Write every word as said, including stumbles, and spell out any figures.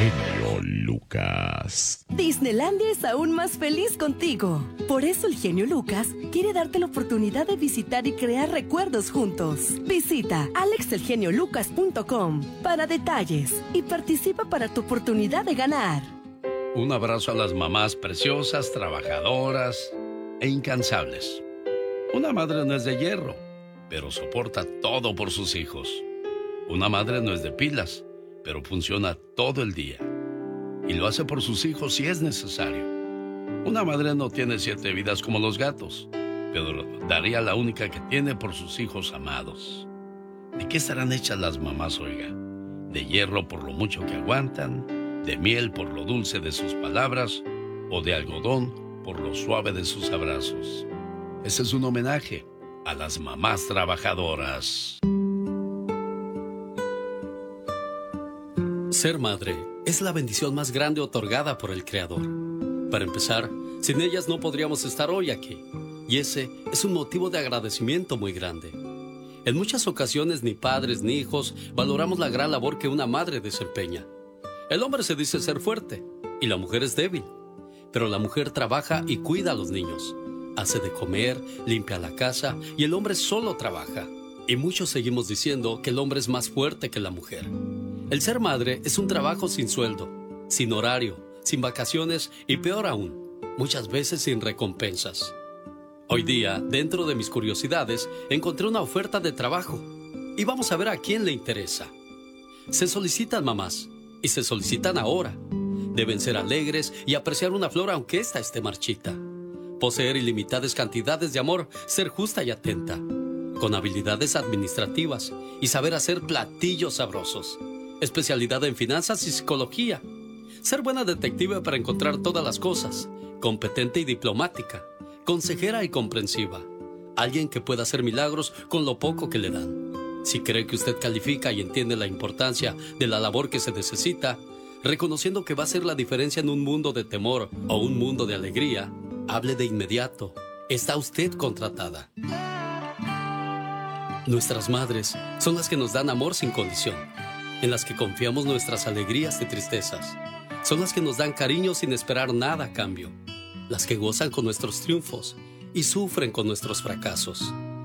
genio Lucas. Disneylandia es aún más feliz contigo. Por eso el genio Lucas quiere darte la oportunidad de visitar y crear recuerdos juntos. Visita alex el genio lucas punto com para detalles y participa para tu oportunidad de ganar. Un abrazo a las mamás preciosas, trabajadoras e incansables. Una madre no es de hierro, pero soporta todo por sus hijos. Una madre no es de pilas, pero funciona todo el día. Y lo hace por sus hijos si es necesario. Una madre no tiene siete vidas como los gatos, pero daría la única que tiene por sus hijos amados. ¿De qué estarán hechas las mamás, oiga? ¿De hierro por lo mucho que aguantan? ¿De miel por lo dulce de sus palabras? ¿O de algodón por lo suave de sus abrazos? Ese es un homenaje a las mamás trabajadoras. Ser madre es la bendición más grande otorgada por el Creador. Para empezar, sin ellas no podríamos estar hoy aquí. Y ese es un motivo de agradecimiento muy grande. En muchas ocasiones ni padres ni hijos valoramos la gran labor que una madre desempeña. El hombre se dice ser fuerte y la mujer es débil. Pero la mujer trabaja y cuida a los niños. Hace de comer, limpia la casa y el hombre solo trabaja. Y muchos seguimos diciendo que el hombre es más fuerte que la mujer. El ser madre es un trabajo sin sueldo, sin horario, sin vacaciones y peor aún, muchas veces sin recompensas. Hoy día, dentro de mis curiosidades, encontré una oferta de trabajo y vamos a ver a quién le interesa. Se solicitan mamás y se solicitan ahora. Deben ser alegres y apreciar una flor aunque ésta esté marchita. Poseer ilimitadas cantidades de amor, ser justa y atenta. Con habilidades administrativas y saber hacer platillos sabrosos. Especialidad en finanzas y psicología. Ser buena detective para encontrar todas las cosas. Competente y diplomática. Consejera y comprensiva. Alguien que pueda hacer milagros con lo poco que le dan. Si cree que usted califica y entiende la importancia de la labor que se necesita, reconociendo que va a ser la diferencia en un mundo de temor o un mundo de alegría, hable de inmediato. Está usted contratada. Nuestras madres son las que nos dan amor sin condición, en las que confiamos nuestras alegrías y tristezas. Son las que nos dan cariño sin esperar nada a cambio. Las que gozan con nuestros triunfos y sufren con nuestros fracasos.